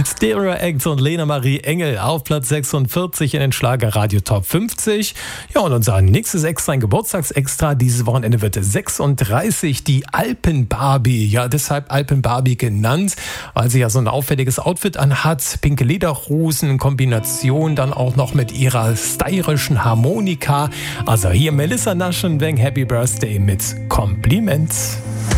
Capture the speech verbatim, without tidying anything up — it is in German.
Stereo Act und Lena Marie Engel auf Platz sechsundvierzig in den Schlagerradio Top fünfzig. Ja, und unser nächstes Extra, ein Geburtstagsextra, dieses Wochenende wird sechsunddreißig, die Alpenbarbie. Ja, deshalb Alpenbarbie genannt, weil sie ja so ein auffälliges Outfit anhat, pinke Lederhosen in Kombination dann auch noch mit ihrer stylischen Harmonika. Also hier Melissa Naschenweng, Happy Birthday mit Kompliment.